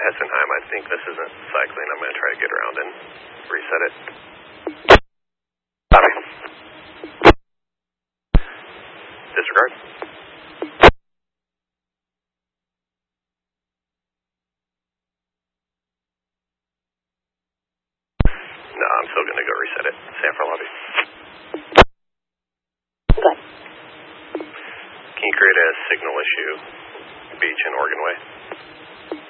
Hessenheim, I think this isn't cycling. I'm going to try to get around and reset it. Copy. Disregard. No, I'm still going to go reset it. Sanford lobby. Good. Can you create a signal issue, Beach and Oregon Way?